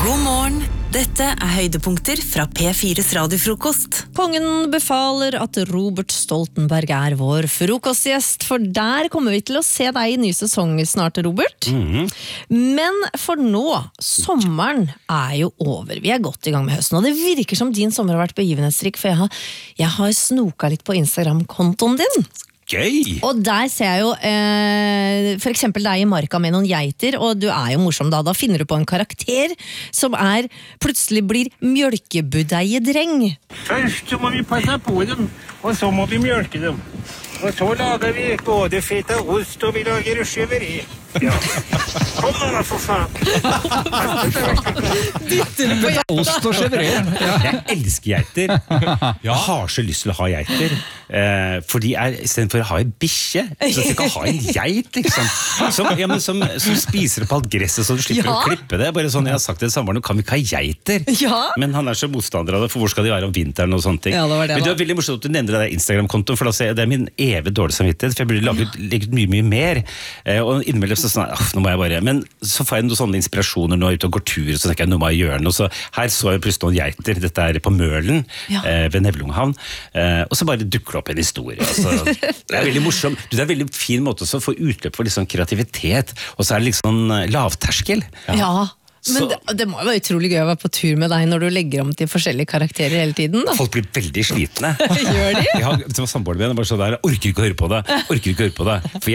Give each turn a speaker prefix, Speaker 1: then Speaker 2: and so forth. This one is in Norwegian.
Speaker 1: God morgen, dette høydepunkter fra P4's radiofrokost.
Speaker 2: Kongen befaler at Robert Stoltenberg vår frokostgjest, for der kommer vi til å se deg i ny sesong snart, Robert. Men for nå, sommeren jo over. Vi godt i gang med høsten, og det virker som din sommer har vært begivenhetsrik, for jeg har snoka litt på Instagram-kontoen din.
Speaker 3: Gøy!
Speaker 2: Og der ser jeg jo for eksempel deg i marka med noen geiter, og du jo morsom da finner du på en karakter som plutselig blir mjølkebudeie-dreng.
Speaker 4: Først så må vi passe på dem, og så må vi mjølke dem. Og så lager vi både feta ost, og vi lager skjøveri. Ja. Kom da, for faen!
Speaker 3: Ost og skjøveri. Jeg elsker geiter. Jeg har så lyst til å ha geiter. Fordi i stedet for å ha en bikkje, så skal jeg ikke ha en geit, liksom. Som spiser opp alt gresset, så du slipper å klippe det. Bare sånn, jeg har sagt til samboeren, kan vi ikke ha geiter?
Speaker 2: Ja.
Speaker 3: Men han så motstander av det, for hvor skal de være om vinteren og sånne ting?
Speaker 2: Ja, det var det,
Speaker 3: men det veldig morsomt at du nevner det Instagram-kontoen, for da ser jeg, det min evig dårlig samvittighet, for jeg burde legge ut mye mer. Og innimellom så sånn, nå må jeg bare, men så får jeg noen sånne inspirasjoner nå ute og går tur, så tenker jeg, nå må jeg gjøre noe, så her så jeg plutselig noen geiter, dette på Mølen, ved Nevlunghavn, og så bare dukker det opp en historie, altså. Det veldig morsom, det en veldig fin måte å få utløp for litt sånn kreativitet, og så det litt sånn lavterskel.
Speaker 2: Ja. Men det må jo være utrolig gøy å være på tur med deg når du legger om til forskjellige karakterer hele tiden, da.
Speaker 3: Folk blir veldig slitne.
Speaker 2: Gjør de?
Speaker 3: Ja, det var samboeren min, bare så der, orker ikke å høre på det, for